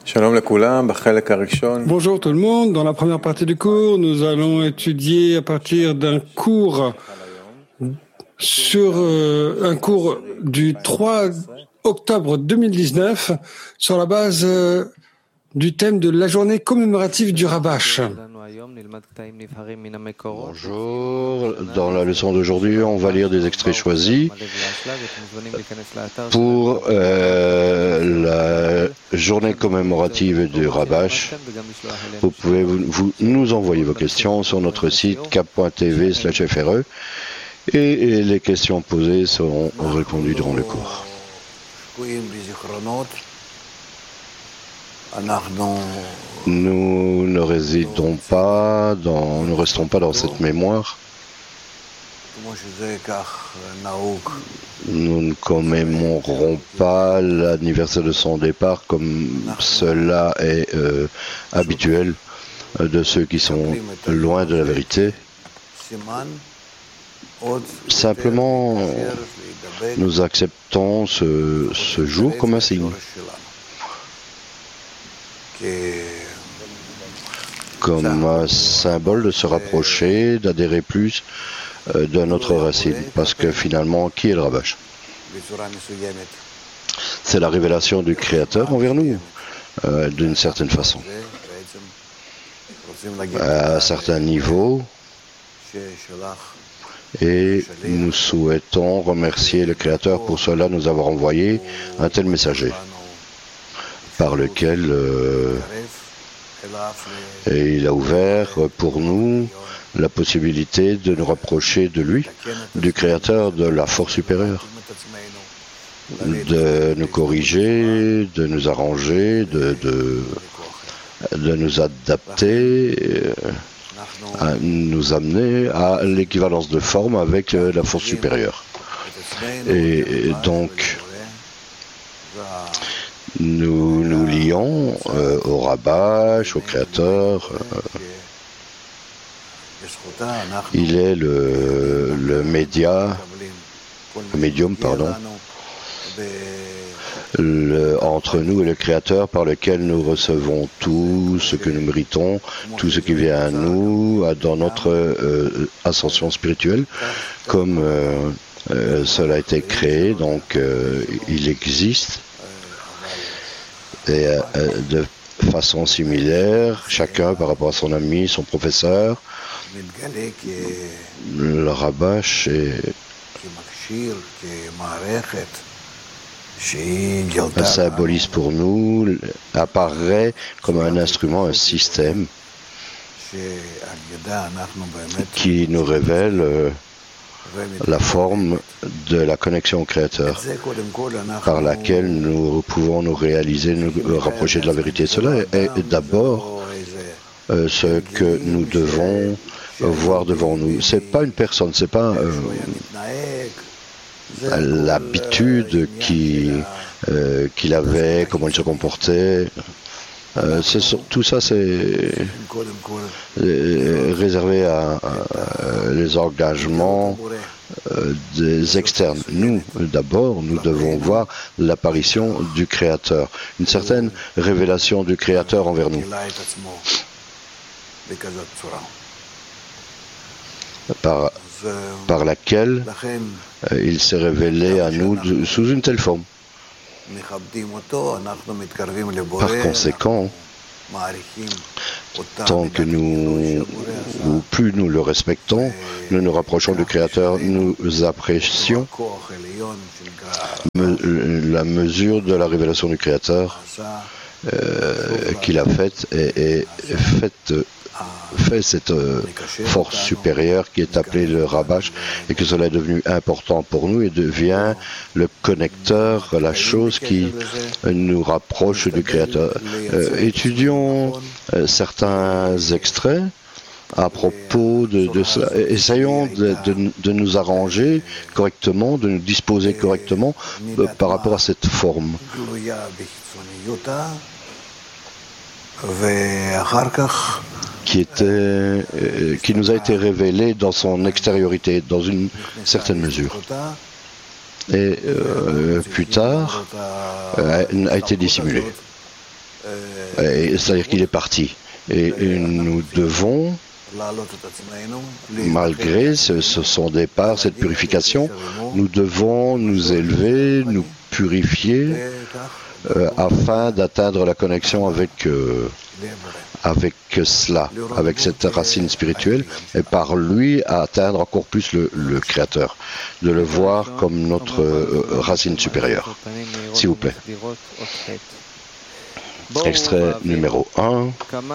Bonjour tout le monde. Dans la première partie du cours, nous allons étudier à partir d'un cours sur un cours du 3 octobre 2019 sur la base du thème de la journée commémorative du Rabash. Bonjour, dans la leçon d'aujourd'hui, on va lire des extraits choisis pour la journée commémorative du Rabash. Vous pouvez nous envoyer vos questions sur notre site cap.tv/FRE et les questions posées seront répondues durant le cours. Nous ne restons pas dans cette mémoire. Nous ne commémorerons pas l'anniversaire de son départ comme cela est habituel de ceux qui sont loin de la vérité. Simplement, nous acceptons ce jour comme un signe. Comme un symbole de se rapprocher, d'adhérer plus de notre racine. Parce que finalement, qui est le Rabash? C'est la révélation du Créateur envers nous, d'une certaine façon. À un certain niveau, et nous souhaitons remercier le Créateur pour cela, nous avoir envoyé un tel messager, par lequel et il a ouvert pour nous la possibilité de nous rapprocher de lui, du Créateur, de la force supérieure, de nous corriger, de nous arranger, de nous adapter, à nous amener à l'équivalence de forme avec la force supérieure. Et donc, nous nous lions au Rabash, au Créateur. Il est le médium, entre nous et le Créateur par lequel nous recevons tout ce que nous méritons, tout ce qui vient à nous dans notre ascension spirituelle, comme cela a été créé, donc il existe. Et de façon similaire, chacun par rapport à son ami, son professeur, le Rabash symbolise pour nous, apparaît comme un instrument, un système qui nous révèle la forme de la connexion au Créateur par laquelle nous pouvons nous réaliser, nous rapprocher de la vérité. Cela est d'abord ce que nous devons voir devant nous. Ce n'est pas une personne, ce n'est pas l'habitude qu'il avait, comment il se comportait. Tout ça, c'est réservé à les engagements des externes. Nous, d'abord, nous devons voir l'apparition du Créateur, une certaine révélation du Créateur envers nous, par laquelle il s'est révélé à nous sous une telle forme. Par conséquent, tant que plus nous le respectons, nous nous rapprochons du Créateur, nous apprécions la mesure de la révélation du Créateur qu'il a faite et fait cette force supérieure qui est appelée le Rabash, et que cela est devenu important pour nous et devient le connecteur, la chose qui nous rapproche du Créateur. Étudions certains extraits à propos de cela. Essayons de nous arranger correctement, de nous disposer correctement par rapport à cette forme. Qui nous a été révélé dans son extériorité, dans une certaine mesure. Et plus tard, a été dissimulé. c'est-à-dire qu'il est parti. Et nous devons, malgré son départ, cette purification, nous devons nous élever, nous purifier afin d'atteindre la connexion avec cela, avec cette racine spirituelle, et par lui atteindre encore plus le Créateur, de le voir comme notre racine supérieure. S'il vous plaît. Extrait numéro 1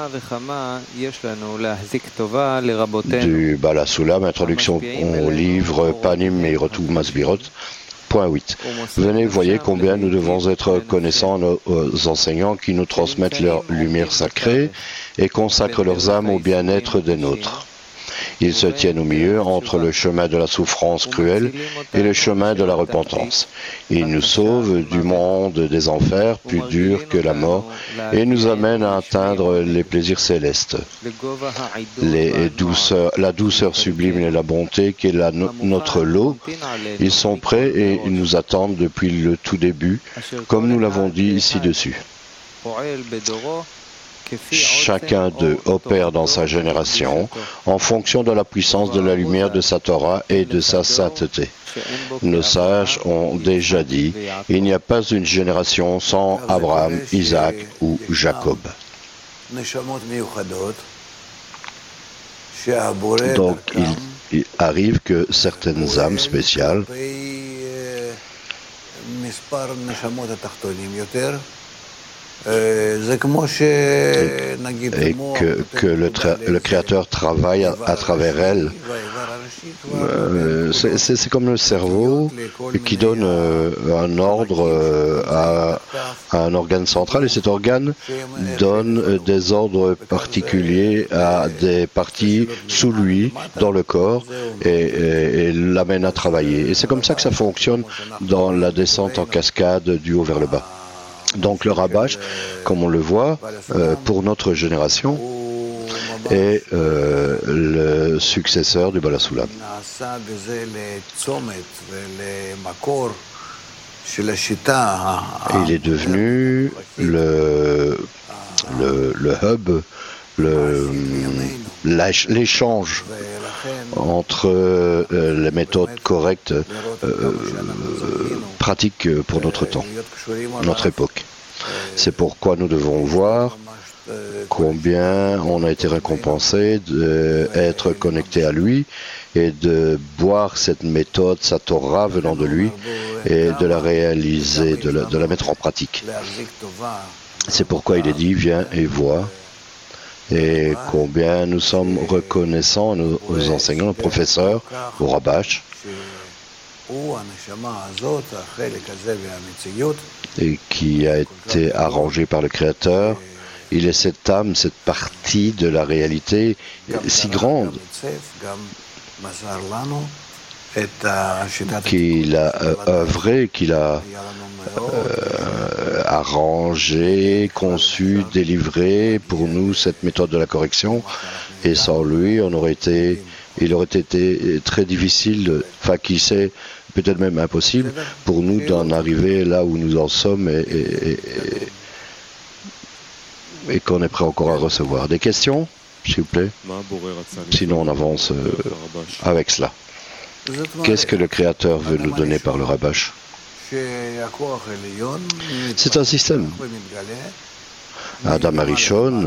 du Bala Sulam, introduction au livre Panim Meirotu Masbirot. Point 8. Venez, voyez combien nous devons être reconnaissants aux enseignants qui nous transmettent leur lumière sacrée et consacrent leurs âmes au bien-être des nôtres. Ils se tiennent au milieu entre le chemin de la souffrance cruelle et le chemin de la repentance. Ils nous sauvent du monde des enfers plus dur que la mort et nous amènent à atteindre les plaisirs célestes. La douceur sublime et la bonté qui est notre lot, ils sont prêts et ils nous attendent depuis le tout début, comme nous l'avons dit ci-dessus. Chacun d'eux opère dans sa génération en fonction de la puissance de la lumière de sa Torah et de sa sainteté. Nos sages ont déjà dit, il n'y a pas une génération sans Abraham, Isaac ou Jacob. Donc il arrive que certaines âmes spéciales et que le Créateur travaille à travers elles. C'est comme le cerveau qui donne un ordre à un organe central, et cet organe donne des ordres particuliers à des parties sous lui dans le corps et l'amène à travailler. Et c'est comme ça que ça fonctionne dans la descente en cascade du haut vers le bas. Donc le Rabash, comme on le voit, pour notre génération, est le successeur du Bala Sulam. Il est devenu le hub, l'échange entre les méthodes correctes, pratiques pour notre temps, notre époque. C'est pourquoi nous devons voir combien on a été récompensé d'être connecté à lui et de boire cette méthode, sa Torah venant de lui, et de la réaliser, de la mettre en pratique. C'est pourquoi il est dit, viens et vois. Et combien nous sommes reconnaissants aux enseignants, aux professeurs, aux Rabash, et qui a été arrangé par le Créateur. Il est cette âme, cette partie de la réalité si grande qu'il a œuvré, qu'il a arrangé, conçu, délivré pour nous cette méthode de la correction. Et sans lui, il aurait été très difficile, enfin qui sait, peut-être même impossible, pour nous d'en arriver là où nous en sommes et qu'on est prêt encore à recevoir. Des questions, s'il vous plaît? Sinon, on avance avec cela. Qu'est-ce que le Créateur veut nous donner par le Rabash? C'est un système. Adam Arishon,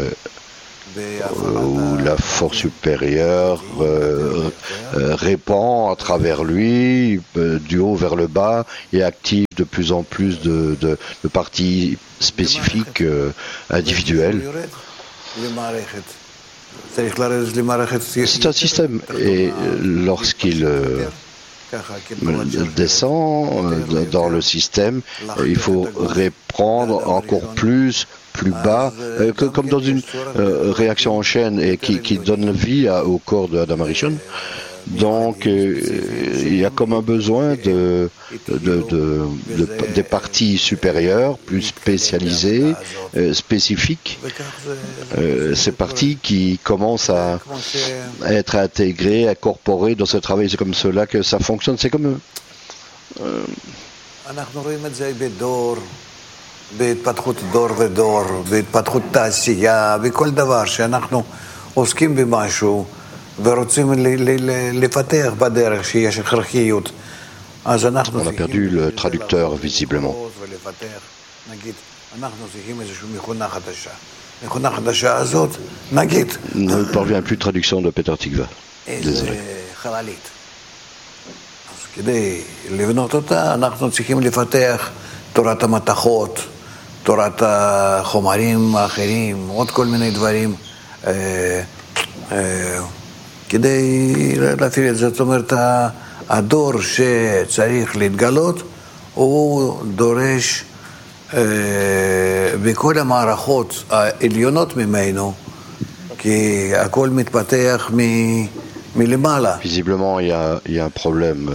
où la force supérieure répand à travers lui, du haut vers le bas, et active de plus en plus de parties spécifiques, individuelles. C'est un système, et lorsqu'il descend dans le système, il faut reprendre encore plus bas, comme dans une réaction en chaîne et qui donne vie au corps de Adam Arishon. Donc, il y a comme un besoin des parties supérieures, plus spécialisées, spécifiques. Ces parties qui commencent à être intégrées, incorporées dans ce travail. C'est comme cela que ça fonctionne. C'est comme... בהתפתחות דור ודור, בהתפתחות תעשייה, בכל דבר שאנחנו עוסקים במשהו ורוצים לפתח בדרך שיש הכרחיות. אז אנחנו On a perdu le traducteur, visiblement. נגיד, אנחנו צריכים איזושהי מכונה חדשה. מכונה חדשה הזאת, נגיד... Ne parvient plus de traduction de Peter Tikva. איזה חללית. אז כדי לבנות אותה, אנחנו צריכים לפתח תורת המתכות, תורת החומרים האחרים, עוד כל מיני דברים, כדי להפעיל את זה. זאת אומרת, הדור שצריך להתגלות, הוא דורש בכל המערכות העליונות ממנו, כי הכל מתפתח מלמעלה. Visiblement, il y a un problème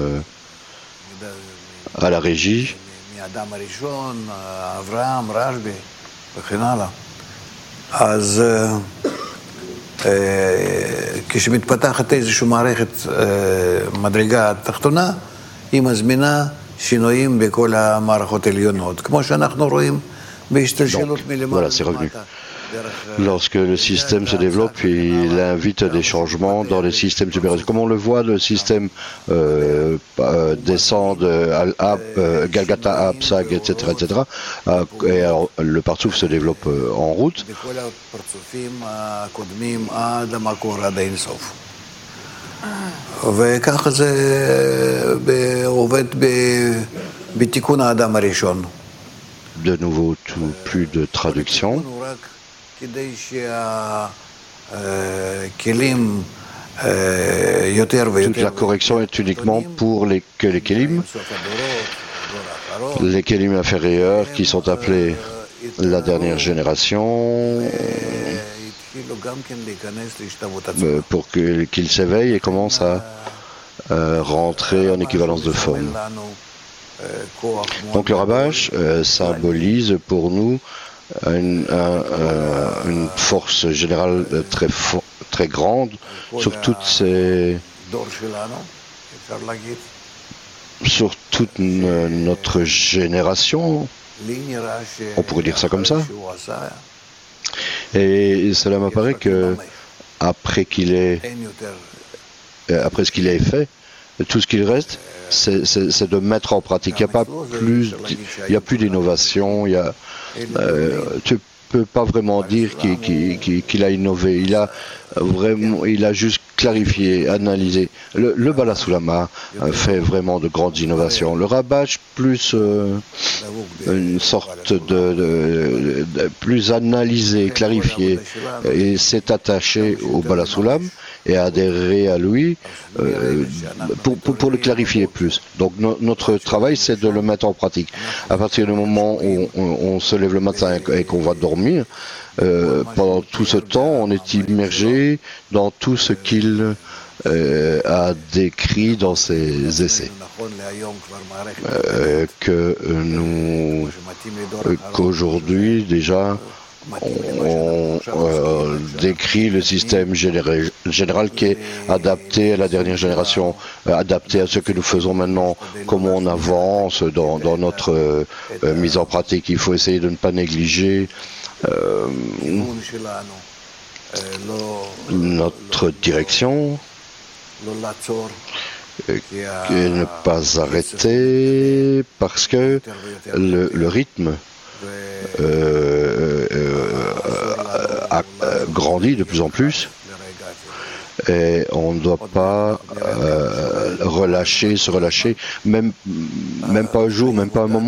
à la régie. מאדם הראשון, אברהם, רשב"י וכן הלאה. אז כשמתפתחת איזושהי מערכת מדרגה תחתונה, היא מזמינה שינויים בכל המערכות העליונות, כמו שאנחנו רואים בהשתלשלות מלמעלה למטה. Lorsque le système se développe, il invite des changements dans les systèmes supérieurs. Comme on le voit, le système descend de Galgata, Sag, etc., etc. Et alors, le Partsouf se développe en route. וככה זה עובד בתיקון האדם הראשון. De nouveau, plus de traduction. כדי Toute la correction est uniquement pour que les kelim inférieurs qui sont appelés la dernière génération, pour qu'ils s'éveillent et commencent à rentrer en équivalence de forme. Donc le Rabash symbolise pour nous une force générale très grande sur sur toute notre génération, on pourrait dire ça comme ça. Et cela m'apparaît que après ce qu'il ait fait, tout ce qu'il reste, c'est de mettre en pratique. Il n'y a plus d'innovation. Tu ne peux pas vraiment dire qu'il a innové. Il a juste clarifié, analysé. Le Bala Sulama fait vraiment de grandes innovations. Le Rabash, plus une sorte de plus analysé, clarifié, et s'est attaché au Bala Sulam et a adhéré à lui pour le clarifier plus. Donc notre travail, c'est de le mettre en pratique. À partir du moment où on se lève le matin et qu'on va dormir, pendant tout ce temps, on est immergé dans tout ce qu'il a décrit dans ses essais. Qu'aujourd'hui, déjà, on décrit le système général qui est adapté à la dernière génération, adapté à ce que nous faisons maintenant, comment on avance dans notre mise en pratique. Il faut essayer de ne pas négliger notre direction et ne pas arrêter parce que le rythme a grandi de plus en plus et on ne doit pas se relâcher, même pas un jour, même pas un moment.